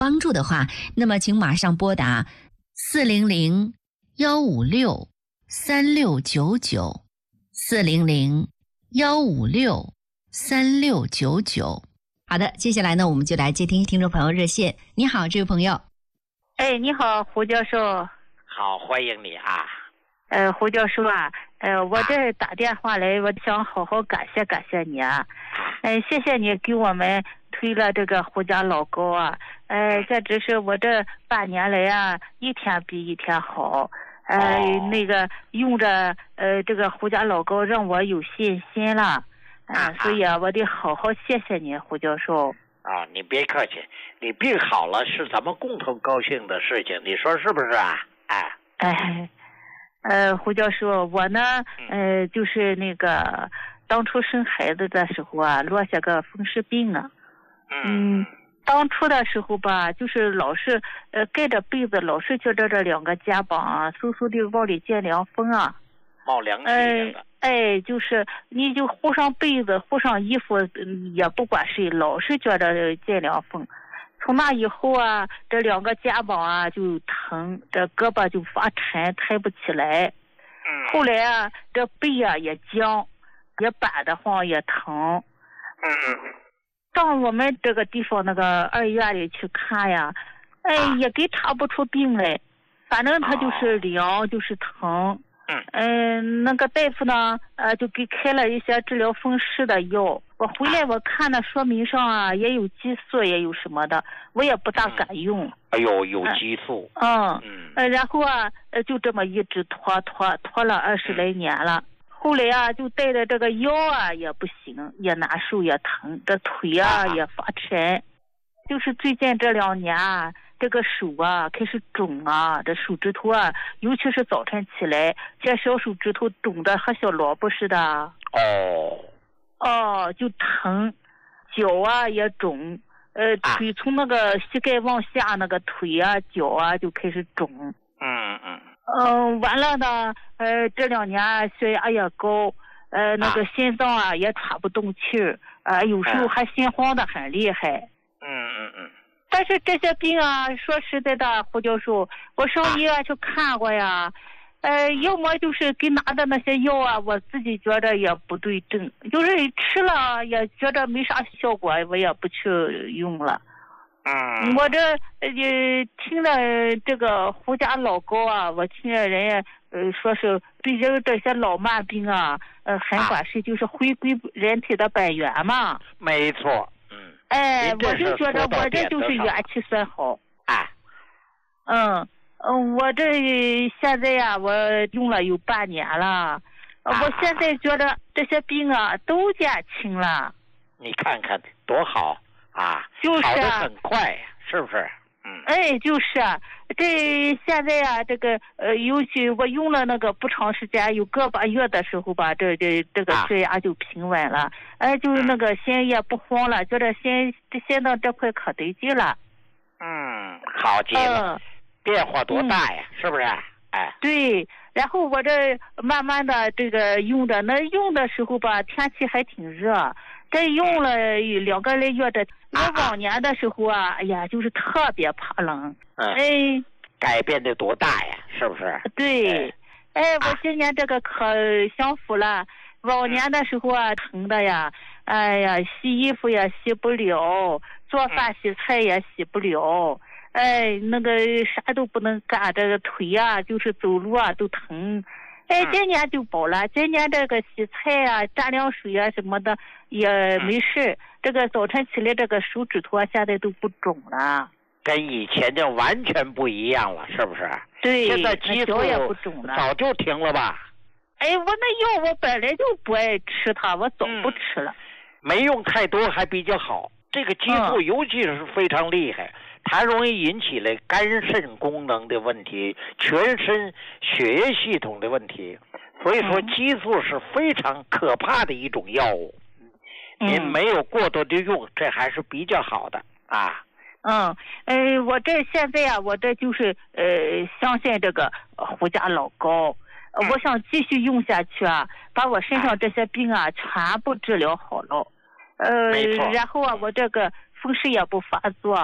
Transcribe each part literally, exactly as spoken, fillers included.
帮助的话，那么请马上拨打四零零幺五六三六九九四零零幺五六三六九九。好的，接下来呢，我们就来接听听众朋友热线。你好，这位朋友。 哎，你好，胡教授。 好，欢迎你啊。 呃，胡教授啊，呃，我这打电话来，我想好好感谢感谢你啊。呃，谢谢你给我们推了这个胡家老高啊。呃，这只是我这半年来啊，一天比一天好。呃，哦、那个用着呃这个胡家老高，让我有信心了。啊、呃，所以啊，我得好好谢谢你，胡教授。 啊，你别客气，你病好了是咱们共同高兴的事情，你说是不是啊？哎， 哎，呃，胡教授，我呢，呃，就是那个当初生孩子的时候啊，落下个风湿病啊。嗯，当初的时候吧，就是老是呃盖着被子，老是觉着这两个肩膀啊，嗖嗖的往里见凉风啊， 冒凉气的。 呃哎，就是你就糊上被子，糊上衣服，嗯、也不管谁，老是觉得见凉风。从那以后啊，这两个肩膀啊就疼，这胳膊就发沉，抬不起来。 嗯。 后来啊，这背啊也僵，也板得慌，也疼。 嗯嗯。 到我们这个地方那个二医院里去看呀，哎，啊、也给查不出病来，反正他就是凉，哦、就是疼。嗯、呃，那个大夫呢，呃，就给开了一些治疗风湿的药。我回来我看那说明上啊，也有激素，也有什么的，我也不大敢用。 嗯、哎呦，有激素。 嗯嗯。呃，然后啊，呃，就这么一直拖拖拖了二十来年了。嗯、后来啊，就带着这个腰啊也不行，也难受，也疼，这腿啊也发沉。就是最近这两年啊。这个手啊开始肿啊，这手指头啊，尤其是早晨起来，这小手指头肿的和小萝卜似的。 哦。 哦，就疼，脚啊也肿，呃，腿从那个膝盖往下那个腿啊、脚啊就开始肿。 嗯嗯。 嗯、呃，完了呢，呃，这两年血压也高，呃，那个心脏啊也喘不动气儿，啊、呃，有时候还心慌的很厉害。 嗯嗯嗯。 但是这些病啊，说实在的，胡教授，我上医院去看过呀，呃，要么就是给拿的那些药啊，我自己觉得也不对症，就是吃了也觉得没啥效果，我也不去用了。 嗯， 我这呃听了这个胡家老高啊，我听了人家呃说是对这这些老慢病啊，呃很管事，就是回归人体的本源嘛。 没错。 哎，我就觉得我这就是元气算好。 哎， 嗯嗯，我这现在呀、啊，我用了有半年了，啊、我现在觉得这些病啊都减轻了。 你看看多好啊！ 就是好得很快，是不是？嗯。 哎，就是啊，这现在啊，这个呃，尤其我用了那个不长时间，有个把月的时候吧，这这这个血压就平稳了，啊、哎，就是那个心也不慌了，觉得心心脏这块可得劲了。 嗯，好极了，嗯、变化多大呀，嗯、是不是？哎， 对。然后我这慢慢的这个用的，那用的时候吧，天气还挺热，这用了两个来月的。我往年的时候啊，哎呀，就是特别怕冷。 嗯。 哎， 改变的多大呀？是不是？ 对。哎，哎我今年这个可享福了。往年的时候啊，疼的呀，哎呀，洗衣服也洗不了，做饭洗菜也洗不了。哎，那个啥都不能干，这个腿啊，就是走路啊都疼。哎，今年就饱了，今年这个洗菜啊、蘸凉水啊什么的也没事。这个早晨起来，这个手指头啊，现在都不肿了， 跟以前就完全不一样了，是不是？ 对， 现在激素也不肿了， 早就停了吧？ 哎，我那药我本来就不爱吃它，我早不吃了。 嗯、没用太多还比较好。这个激素尤其是非常厉害。嗯它容易引起了肝肾功能的问题，全身血液系统的问题，所以说激素是非常可怕的一种药物。嗯、您没有过多的用，这还是比较好的啊。 嗯，呃，我这现在啊，我这就是呃，相信这个胡家老高，呃、我想继续用下去啊，把我身上这些病啊全部治疗好了。呃，然后啊，我这个风湿也不发作。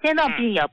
心脏病也